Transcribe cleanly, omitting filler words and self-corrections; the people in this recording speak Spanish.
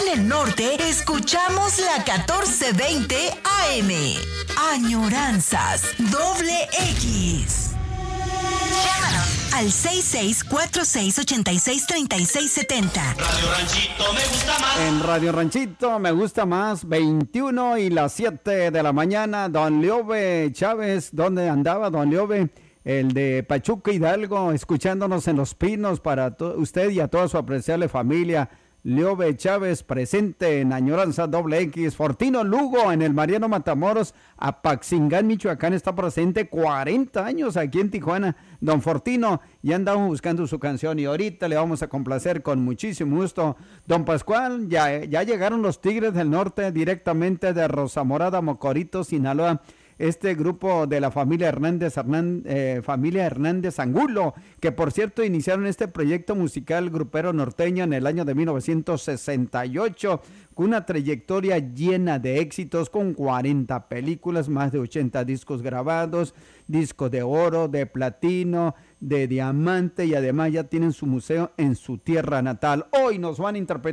En el norte, escuchamos la 1420 AM. Añoranzas X. Llámanos al 6646863670. Radio Ranchito me gusta más. En Radio Ranchito me gusta más, 21 y las 7 de la mañana. Don Leobe Chávez, ¿dónde andaba Don Leobe? El de Pachuca Hidalgo, escuchándonos en Los Pinos para usted y a toda su apreciable familia. Leobe Chávez presente en Añoranza X. Fortino Lugo en el Mariano Matamoros, Apaxingán, Michoacán, está presente 40 años aquí en Tijuana. Don Fortino, ya andamos buscando su canción y ahorita le vamos a complacer con muchísimo gusto. Don Pascual, ya llegaron los Tigres del Norte directamente de Rosamorada, Mocorito, Sinaloa. Este grupo de la familia Hernández Angulo, que por cierto iniciaron este proyecto musical grupero norteño en el año de 1968, con una trayectoria llena de éxitos, con 40 películas, más de 80 discos grabados, discos de oro, de platino, de diamante, y además ya tienen su museo en su tierra natal. Hoy nos van a interpretar